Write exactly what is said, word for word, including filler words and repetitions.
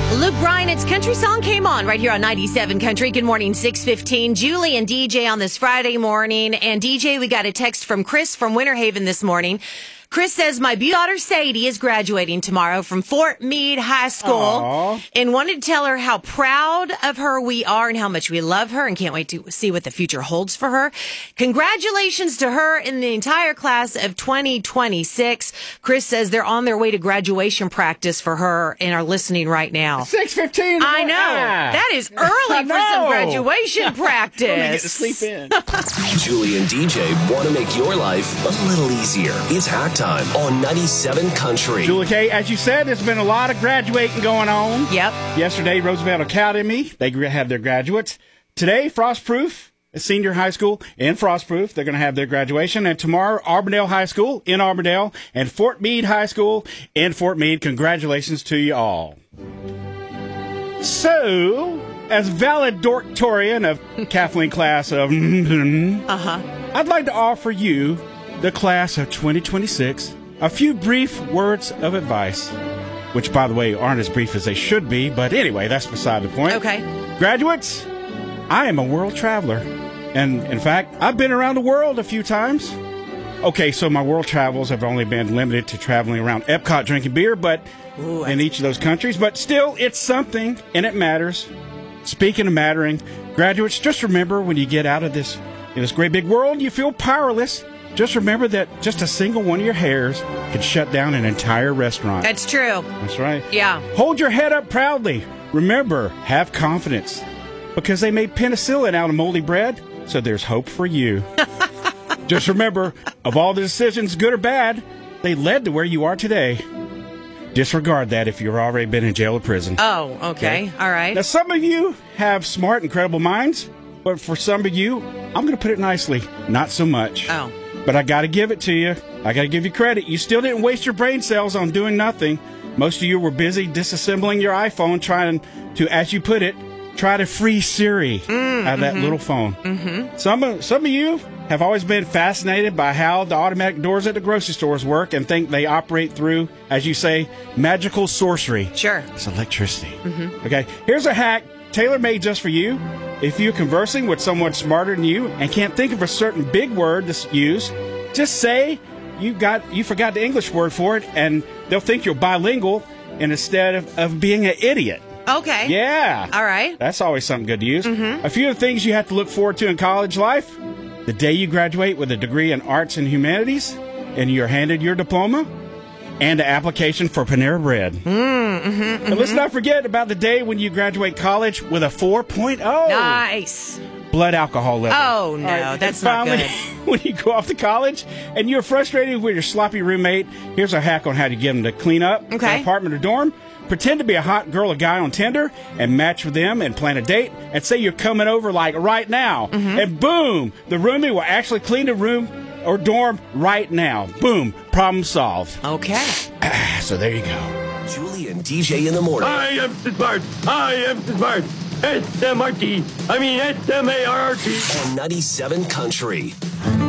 Luke Bryan, it's Country Song came on right here on ninety-seven Country. Good morning, six fifteen. Julie and D J on this Friday morning. And D J, we got a text from Chris from Winter Haven this morning. Chris says, my daughter Sadie is graduating tomorrow from Fort Meade High School. Aww. And wanted to tell her how proud of her we are and how much we love her and can't wait to see what the future holds for her. Congratulations to her and the entire class of twenty twenty-six. Chris says they're on their way to graduation practice for her and are listening right now. six fifteen. I know. Ah. That is early for some graduation practice. Let me get to sleep in. Julie and D J want to make your life a little easier. It's Hack Time on ninety-seven Country. Julie K, as you said, there's been a lot of graduating going on. Yep. Yesterday, Roosevelt Academy, they had their graduates. Today, Frostproof, a senior high school in Frostproof, they're going to have their graduation. And tomorrow, Auburndale High School in Auburndale and Fort Meade High School in Fort Meade. Congratulations to you all. So, as valedictorian of Kathleen class of Uh-huh. I'd like to offer you, the class of twenty twenty-six, a few brief words of advice, which, by the way, aren't as brief as they should be, but anyway, that's beside the point. Okay. Graduates, I am a world traveler, and in fact, I've been around the world a few times. Okay, so my world travels have only been limited to traveling around Epcot drinking beer, but Ooh, in each of those countries, but still, it's something, and it matters. Speaking of mattering, graduates, just remember when you get out of this, in this great big world, you feel powerless. Just remember that just a single one of your hairs could shut down an entire restaurant. That's true. That's right. Yeah. Hold your head up proudly. Remember, have confidence. Because they made penicillin out of moldy bread, so there's hope for you. Just remember, of all the decisions, good or bad, they led to where you are today. Disregard that if you've already been in jail or prison. Oh, okay. Okay. All right. Now, some of you have smart, incredible minds, but for some of you, I'm going to put it nicely, not so much. Oh. But I got to give it to you. I got to give you credit. You still didn't waste your brain cells on doing nothing. Most of you were busy disassembling your iPhone, trying to, as you put it, try to free Siri mm, out of that mm-hmm. little phone. Mm-hmm. Some of, some of you have always been fascinated by how the automatic doors at the grocery stores work and think they operate through, as you say, magical sorcery. Sure. It's electricity. Mm-hmm. Okay, here's a hack tailor-made just for you. If you're conversing with someone smarter than you and can't think of a certain big word to use, just say you got you forgot the English word for it, and they'll think you're bilingual instead of, of being an idiot. Okay. Yeah. All right. That's always something good to use. Mm-hmm. A few of the things you have to look forward to in college life: the day you graduate with a degree in arts and humanities, and you're handed your diploma, and the application for Panera Bread. Mm, mm-hmm, mm-hmm. And let's not forget about the day when you graduate college with a four point oh. Nice. Blood alcohol level. Oh, no, All right, that's and not finally, good. When you go off to college and you're frustrated with your sloppy roommate, here's a hack on how to get them to clean up Okay. an apartment or dorm. Pretend to be a hot girl or guy on Tinder and match with them and plan a date and say you're coming over like right now. Mm-hmm. And boom, the roomie will actually clean the room or dorm right now. Boom, problem solved. Okay. So there you go. Julie and D J in the morning. I am smart. I am smart. S M R T. I mean S M A R R T. On ninety-seven Country.